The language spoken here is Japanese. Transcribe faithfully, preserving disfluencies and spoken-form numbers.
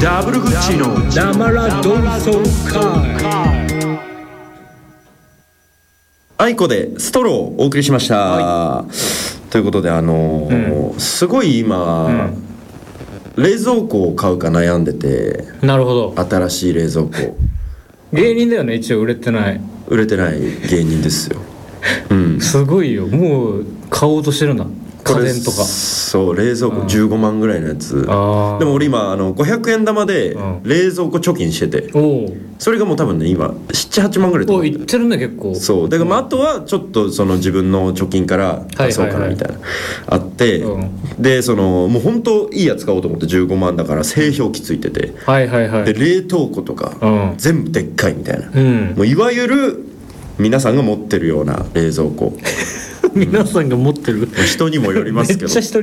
ダブルフッチのダマラドリソー会。 アイコでストローをお送りしました、はい、ということであのーうん、すごい今、うん、冷蔵庫を買うか悩んでて。 なるほど。 新しい冷蔵庫。 芸人だよね、一応。売れてない売れてない芸人ですよ、うん、 すごいよ。もう買おうとしてるんだ、家電とか。 そう冷蔵庫じゅうごまんぐらいのやつ。あでも俺今あのごひゃくえん玉で冷蔵庫貯金してて、おそれがもう多分ね今ななはちまんぐらいとおいってるね結構。 そうだからまああとはちょっとその自分の貯金から出そうかなみたいな、あって、うん、でそのもう本当いいやつ買おうと思ってじゅうごまんだから製氷機ついてて、はいはいはい、で冷凍庫とか、うん、全部でっかいみたいな、うん、もういわゆる皆さんが持ってるような冷蔵庫皆さんが持ってる、 人にもよりますけど